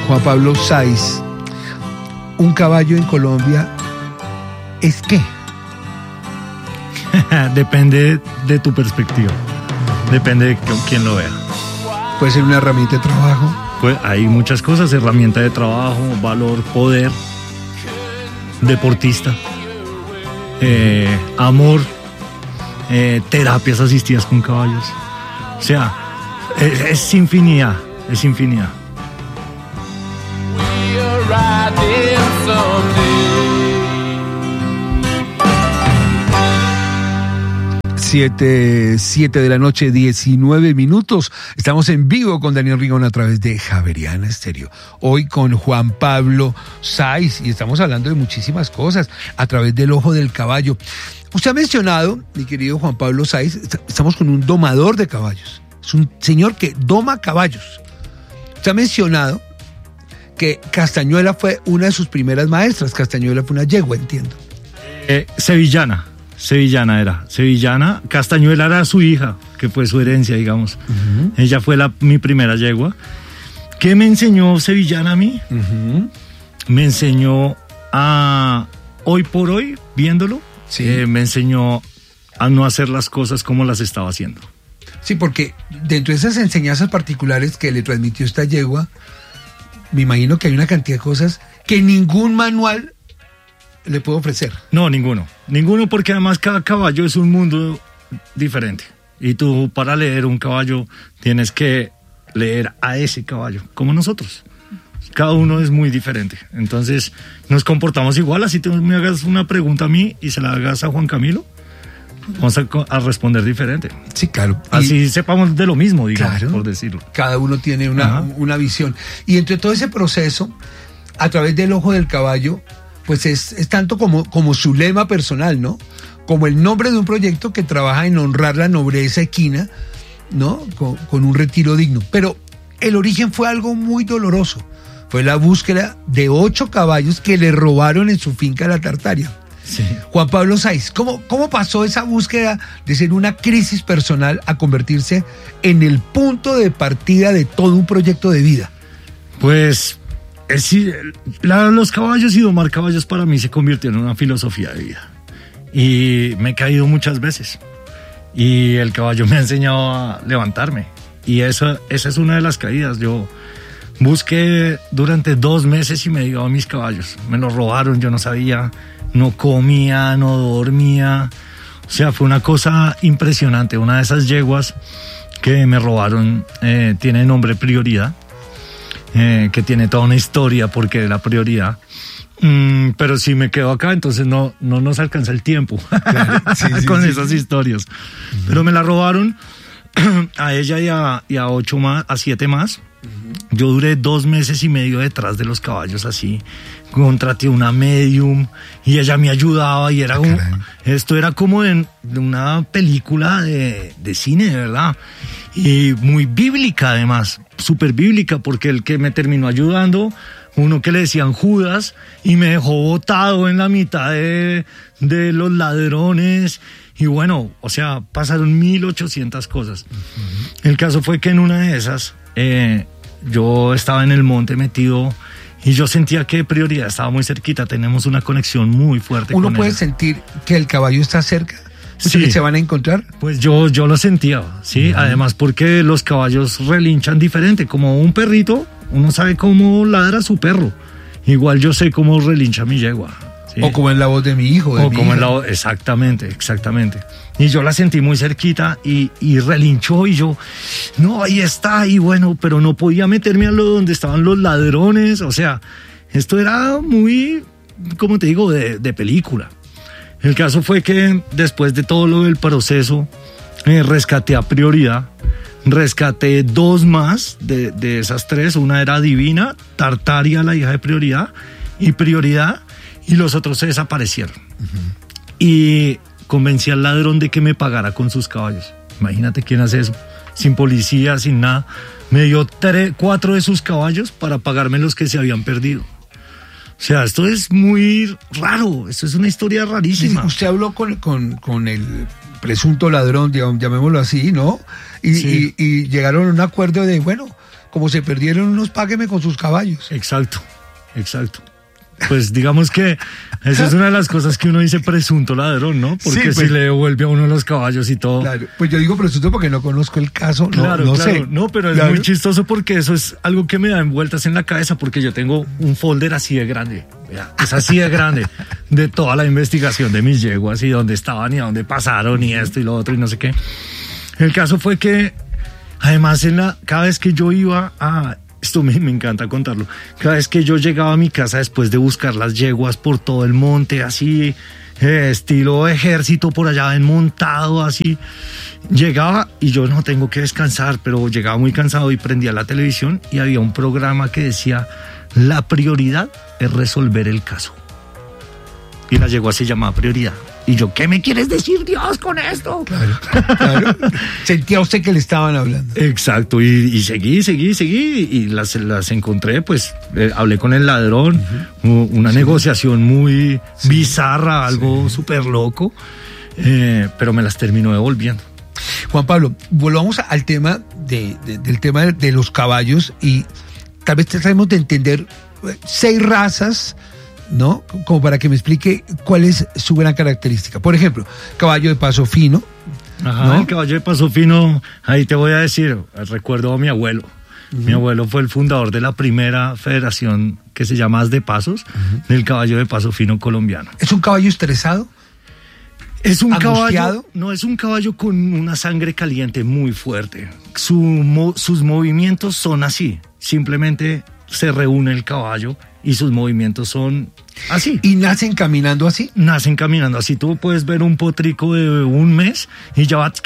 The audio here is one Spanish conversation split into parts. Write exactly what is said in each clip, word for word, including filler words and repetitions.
Juan Pablo Sáiz, un caballo en Colombia es qué? Depende de tu perspectiva, depende de quién lo vea. Puede ser una herramienta de trabajo. Pues hay muchas cosas, herramienta de trabajo, valor, poder, deportista, eh, amor, eh, terapias asistidas con caballos. O sea, es, es infinidad, es infinidad. Siete, siete de la noche, diecinueve minutos. Estamos en vivo con Daniel Rigón a través de Javeriana Estéreo. Hoy con Juan Pablo Sáiz y estamos hablando de muchísimas cosas a través del ojo del caballo. Usted ha mencionado, mi querido Juan Pablo Sáiz, estamos con un domador de caballos. Es un señor que doma caballos. Usted ha mencionado que Castañuela fue una de sus primeras maestras. Castañuela fue una yegua, entiendo. Eh, sevillana. Sevillana era, Sevillana, Castañuela era su hija, que fue su herencia, digamos. Uh-huh. Ella fue la, mi primera yegua. ¿Qué me enseñó Sevillana a mí? Uh-huh. Me enseñó a, hoy por hoy, viéndolo, sí. eh, me enseñó a no hacer las cosas como las estaba haciendo. Sí, porque dentro de esas enseñanzas particulares que le transmitió esta yegua, me imagino que hay una cantidad de cosas que ningún manual le puedo ofrecer. No, ninguno. Ninguno, porque además cada caballo es un mundo diferente. Y tú, para leer un caballo, tienes que leer a ese caballo, como nosotros. Cada uno es muy diferente. Entonces, nos comportamos igual. Así tú me hagas una pregunta a mí y se la hagas a Juan Camilo, vamos a, a responder diferente. Sí, claro. Así y, sepamos de lo mismo, digamos, claro, por decirlo. Cada uno tiene una, una visión. Y entre todo ese proceso, a través del ojo del caballo, pues es, es tanto como, como su lema personal, ¿no? Como el nombre de un proyecto que trabaja en honrar la nobleza equina, ¿no? Con, con un retiro digno. Pero el origen fue algo muy doloroso. Fue la búsqueda de ocho caballos que le robaron en su finca La Tartaria. Sí. Juan Pablo Sáiz, ¿cómo, ¿cómo pasó esa búsqueda de ser una crisis personal a convertirse en el punto de partida de todo un proyecto de vida? Pues... Es, la, los caballos y domar caballos para mí se convirtió en una filosofía de vida. Y me he caído muchas veces. Y el caballo me ha enseñado a levantarme. Y eso, esa es una de las caídas. Yo busqué durante dos meses y medio a mis caballos. Me los robaron, yo no sabía, no comía, no dormía. O sea, fue una cosa impresionante. Una de esas yeguas que me robaron eh, tiene nombre Prioridad. Eh, que tiene toda una historia porque la prioridad, mm, pero si me quedo acá entonces no, no nos alcanza el tiempo. Claro, sí, sí, con sí, esas sí. historias. Uh-huh. Pero me la robaron a ella y a, y a ocho más, a siete más. Uh-huh. Yo duré dos meses y medio detrás de los caballos así, contraté una medium y ella me ayudaba y era ah, un, esto era como de, de una película de, de cine, de verdad. Y muy bíblica además, súper bíblica, porque el que me terminó ayudando, uno que le decían Judas, y me dejó botado en la mitad de, de los ladrones, y bueno, o sea, pasaron mil ochocientas cosas. Uh-huh. El caso fue que en una de esas, eh, yo estaba en el monte metido, y yo sentía que Prioridad estaba muy cerquita, tenemos una conexión muy fuerte con ella. ¿Uno puede sentir que el caballo está cerca? Sí. ¿Que se van a encontrar? Pues yo, yo lo sentía, ¿sí? Uh-huh. Además porque los caballos relinchan diferente. Como un perrito, uno sabe cómo ladra su perro. Igual yo sé cómo relincha mi yegua, ¿sí? O como en la voz de mi hijo. De o mi como hija. en la voz, exactamente, exactamente. Y yo la sentí muy cerquita y, y relinchó y yo, no, ahí está. Y bueno, pero no podía meterme a lo donde estaban los ladrones. O sea, esto era muy, como te digo, de, de película. El caso fue que después de todo lo del proceso, eh, rescaté a Prioridad, rescaté dos más de, de esas tres, una era Divina, Tartaria, la hija de Prioridad, y Prioridad, y los otros se desaparecieron. Uh-huh. Y convencí al ladrón de que me pagara con sus caballos. Imagínate quién hace eso, sin policía, sin nada. Me dio tres, cuatro de sus caballos para pagarme los que se habían perdido. O sea, esto es muy raro, esto es una historia rarísima. Usted habló con, con, con el presunto ladrón, llamémoslo así, ¿no? Y, sí. y, y llegaron a un acuerdo de, bueno, como se perdieron unos, págueme con sus caballos. Exacto, exacto. Pues digamos que esa es una de las cosas que uno dice presunto ladrón, ¿no? Porque sí, pues, si le devuelve a uno los caballos y todo. Claro, pues yo digo presunto porque no conozco el caso, no, claro, no claro, sé. No, pero es claro. muy chistoso porque eso es algo que me da vueltas en la cabeza porque yo tengo un folder así de grande, vea, es así de grande, de toda la investigación de mis yeguas y dónde estaban y a dónde pasaron y esto y lo otro y no sé qué. El caso fue que, además, en la, cada vez que yo iba a... Esto me, me encanta contarlo. Cada vez que yo llegaba a mi casa después de buscar las yeguas por todo el monte, así, eh, estilo ejército por allá, enmontado, así, llegaba y yo no tengo que descansar, pero llegaba muy cansado y prendía la televisión y había un programa que decía, la prioridad es resolver el caso. Y la yegua se llamaba Prioridad. Y yo, ¿qué me quieres decir, Dios, con esto? Claro, claro. Sentía usted que le estaban hablando. Exacto, y, y seguí, seguí, seguí, y las, las encontré, pues, eh, hablé con el ladrón, uh-huh. una sí. negociación muy sí. bizarra, algo súper sí. loco, eh, pero me las terminó devolviendo. Juan Pablo, volvamos al tema de, de, del tema de los caballos, y tal vez tratemos de entender seis razas, ¿no? Como para que me explique cuál es su gran característica. Por ejemplo, caballo de paso fino. Ajá, ¿no? El caballo de paso fino, ahí te voy a decir, recuerdo a mi abuelo. Uh-huh. Mi abuelo fue el fundador de la primera federación que se llama As de Pasos, uh-huh. del caballo de paso fino colombiano. ¿Es un caballo estresado? Es un caballo, no, es un caballo con una sangre caliente muy fuerte. Su, mo, sus movimientos son así, simplemente se reúne el caballo y sus movimientos son así. ¿Y nacen caminando así? Nacen caminando así. Tú puedes ver un potrico de un mes y ya va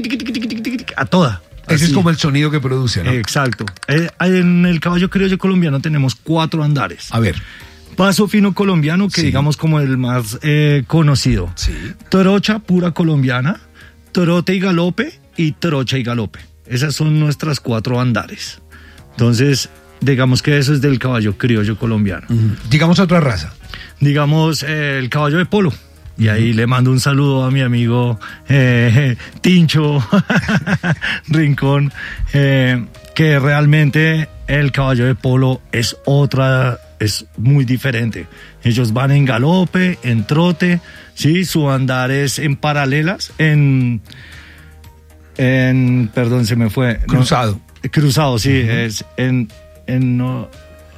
a toda. Ese así. Es como el sonido que produce, ¿no? Exacto. Eh, en el caballo criollo colombiano tenemos cuatro andares. A ver. Paso fino colombiano, que sí. digamos como el más eh, conocido. Sí. Torocha pura colombiana, trote y galope y trocha y galope. Esas son nuestras cuatro andares. Entonces, digamos que eso es del caballo criollo colombiano. Uh-huh. Digamos otra raza. Digamos eh, el caballo de polo. Y ahí uh-huh. le mando un saludo a mi amigo eh, Tincho Rincón, eh, que realmente el caballo de polo es otra, es muy diferente. Ellos van en galope, en trote, ¿sí? Su andar es en paralelas, en, en perdón, se me fue. Cruzado. No, cruzado, sí, uh-huh. es en... En no,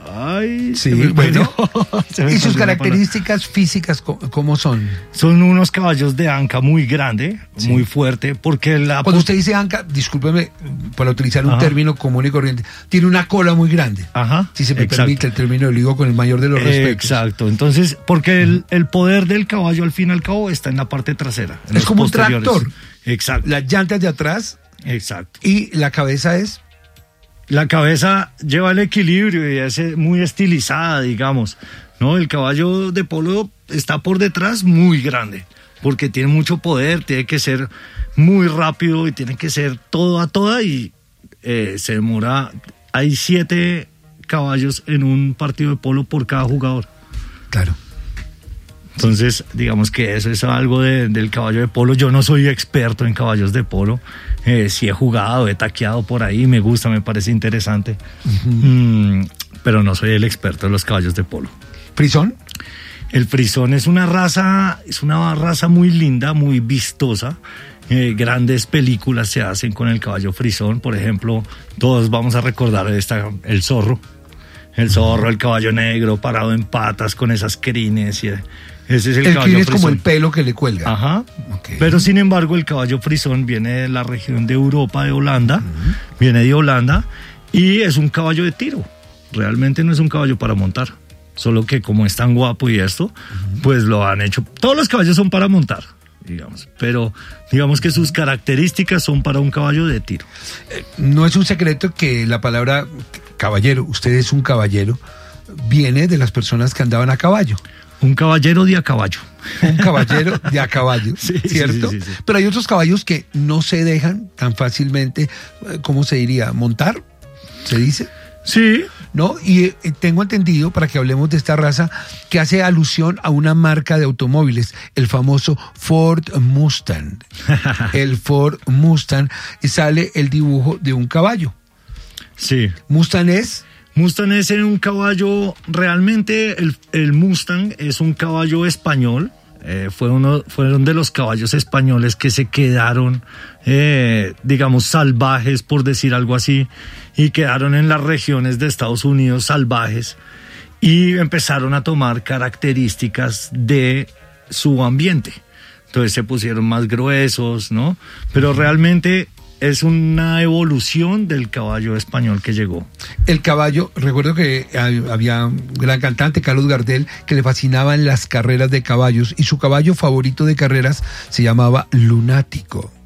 ay, sí, bueno. ¿Y sus características físicas cómo son? Son unos caballos de anca muy grande, sí. muy fuerte, porque la... Cuando usted dice anca, discúlpeme para utilizar un Ajá. término común y corriente, tiene una cola muy grande. Ajá. Si se me Exacto. permite el término, lo digo con el mayor de los respetos. Exacto, entonces, porque el, el poder del caballo al fin y al cabo está en la parte trasera. Es como un tractor. Exacto. Las llantas de atrás. Exacto. Y la cabeza es... La cabeza lleva el equilibrio y es muy estilizada, digamos, ¿no? El caballo de polo está por detrás muy grande, porque tiene mucho poder, tiene que ser muy rápido y tiene que ser todo a toda y eh, se demora... Hay siete caballos en un partido de polo por cada jugador. Claro. Entonces, digamos que eso es algo de, del caballo de polo. Yo no soy experto en caballos de polo. Eh, sí he jugado, he taqueado por ahí, me gusta, me parece interesante. Uh-huh. Mm, pero no soy el experto de los caballos de polo. ¿Frisón? El frisón es una raza, es una raza muy linda, muy vistosa. Eh, grandes películas se hacen con el caballo frisón. Por ejemplo, todos vamos a recordar esta, el zorro. El zorro, el caballo negro parado en patas con esas crines. Y, ese es el, el caballo crin es frisón. como el pelo que le cuelga. Ajá. Okay. Pero sin embargo, el caballo frisón viene de la región de Europa, de Holanda. Uh-huh. Viene de Holanda y es un caballo de tiro. Realmente no es un caballo para montar. Solo que como es tan guapo y esto, uh-huh. pues lo han hecho. Todos los caballos son para montar, digamos. Pero digamos que sus características son para un caballo de tiro. Eh, no es un secreto que la palabra caballero, usted es un caballero, viene de las personas que andaban a caballo. Un caballero de a caballo. Un caballero de a caballo, sí, ¿cierto? Sí, sí, sí. Pero hay otros caballos que no se dejan tan fácilmente, ¿cómo se diría? ¿Montar? ¿Se dice? Sí. ¿No? Y eh, tengo entendido, para que hablemos de esta raza, que hace alusión a una marca de automóviles, el famoso Ford Mustang. El Ford Mustang, y sale el dibujo de un caballo. Sí. ¿Mustang es? Mustang es un caballo, realmente el, el Mustang es un caballo español. Eh, fue uno, fueron de los caballos españoles que se quedaron, eh, digamos, salvajes, por decir algo así, y quedaron en las regiones de Estados Unidos salvajes y empezaron a tomar características de su ambiente. Entonces se pusieron más gruesos, ¿no? Pero realmente es una evolución del caballo español que llegó. El caballo, recuerdo que había un gran cantante, Carlos Gardel, que le fascinaban las carreras de caballos y su caballo favorito de carreras se llamaba Lunático.